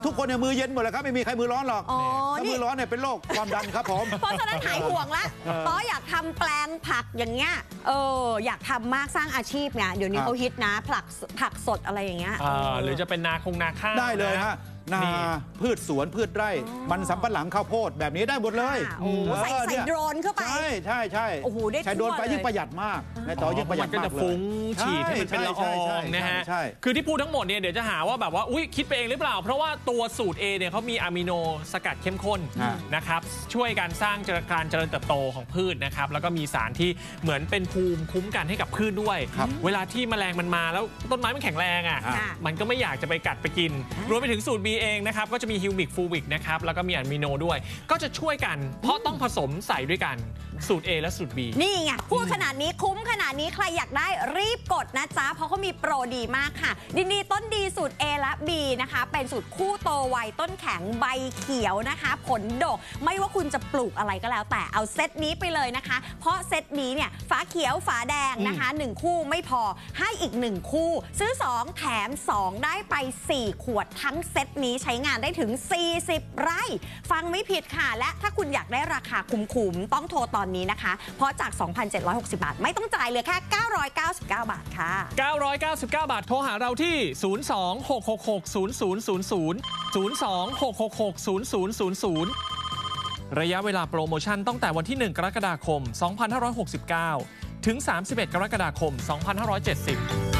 ทุกคนเนี่ยมือเย็นหมดเลยครับไม่มีใครมือร้อนหรอกถ้ามือร้อนเนี่ยเป็นโรคความดันครับผมเพราะฉะนั้นหายห่วงละต้ออยากทำแปลงผักอย่างเงี้ยอยากทำมากสร้างอาชีพไงเดี๋ยวนี้เขาฮิตนะผักสดอะไรอย่างเงี้ยหรือจะเป็นนาข้าวได้เลยฮะนาพืชสวนพืชไร่มันสำปะหลังข้าวโพดแบบนี้ได้หมดเลยใส่โดรนเข้าไปใช่โอ้โหได้ใช้โดรนไปยิ่งประหยัดมากในต่อยิ่งประหยัดมากเลยก็จะฟุ้งฉีดให้มันเป็นละอองนะฮะคือที่พูดทั้งหมดเนี่ยเดี๋ยวจะหาว่าแบบว่าอุ๊ยคิดไปเองหรือเปล่าเพราะว่าตัวสูตร A เนี่ยเขามีอะมิโนสกัดเข้มข้นนะครับช่วยการสร้างการเจริญเติบโตของพืชนะครับแล้วก็มีสารที่เหมือนเป็นภูมิคุ้มกันให้กับพืชด้วยเวลาที่แมลงมันมาแล้วต้นไม้มันแข็งแรงมันก็ไม่อยากจะไปกัดไปกินรวมไปถึงสูตร B เองนะครับก็จะมีฮิวมิกฟูวิกนะครับแล้วก็มีอะมิโนด้วยก็จะช่วยกันเพราะต้องผสมใส่ด้วยกันสูตร A และสูตร B นี่ไงพูดขนาดนี้คุ้มขนาดนี้ใครอยากได้รีบกดนะจ๊ะเพราะเขามีโปรดีมากค่ะดีต้นดีสูตร A และ B นะคะเป็นสูตรคู่โตไวต้นแข็งใบเขียวนะคะผลดกไม่ว่าคุณจะปลูกอะไรก็แล้วแต่เอาเซตนี้ไปเลยนะคะเพราะเซตนี้เนี่ยฝาเขียวฝาแดงนะคะ1คู่ไม่พอให้อีก1คู่ซื้อ2แถม2ได้ไป4ขวดทั้งเซตนี้ใช้งานได้ถึง40 ไร่ฟังไม่ผิดค่ะและถ้าคุณอยากได้ราคาคุ้มๆต้องโทรตอนนี้นะคะเพราะจาก 2,760 บาทไม่ต้องจ่ายเหลือแค่999 บาทค่ะ 999 บาทโทรหาเราที่02-666-0000 02-666-0000ระยะเวลาโปรโมชั่นตั้งแต่วันที่1 กรกฎาคม 2569ถึง31 กรกฎาคม 2570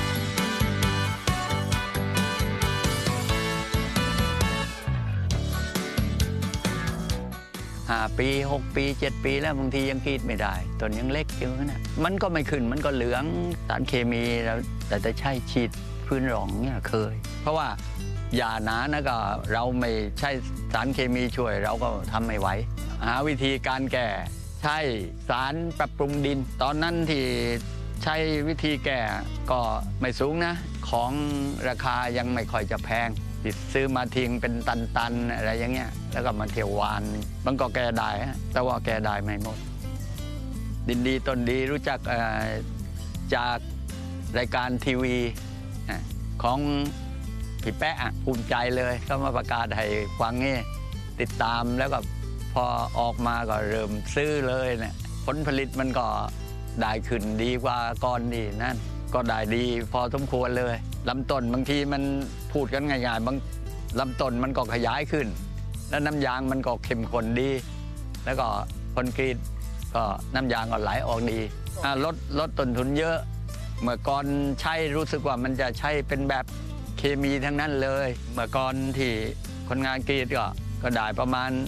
5 ปี 6 ปี 7 ปีแล้วบางทียังกรีดไม่ได้ต้นยังเล็กอยู่นะมันก็ไม่ขึ้นมันก็เหลืองสารเคมีแล้วแต่จะใช้ฉีดพื้นรองเนี่ยเคยเพราะว่ายาหนานะก็เราไม่ใช้สารเคมีช่วยเราก็ทำไม่ไหวหาวิธีการแก้ใช้สารปรับปรุงดินตอนนั้นที่ใช้วิธีแก้ก็ไม่สูงนะของราคายังไม่ค่อยจะแพงติดซื้อมาทิ้งเป็นตันๆอะไรอย่างเงี้ยแล้วก็มาเที่ยววานมันก็แก้ได้แต่ว่าแก้ได้ไม่หมดดินดีต้นดีรู้จักจากรายการทีวีของพี่แป๊ะภูมิใจเลยก็มาประกาศให้ฟังนี่ติดตามแล้วก็พอออกมาก็เริ่มซื้อเลยเนี่ยผลผลิตมันก็ได้ขึ้นดีกว่าก่อนนี่นั่นก็ได้ดีพอสมควรเลยลำต้นบางทีมันพูดกันง่ายๆบางลำต้นมันก็ขยายขึ้นแล้วน้ำยางมันก็เข้มข้นดีแล้วก็คอนกรีตก็น้ำยางก็ไหลออกดีลดต้นทุนเยอะเมื่อก่อนใช้รู้สึกว่ามันจะใช้เป็นแบบเคมีทั้งนั้นเลยเมื่อก่อนที่คนงานกรีดก็ได้ประมาณ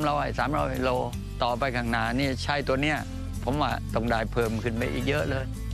300 โลต่อไปข้างหน้านี่ใช้ตัวเนี้ยผมว่าต้องได้เพิ่มขึ้นไปอีกเยอะเลย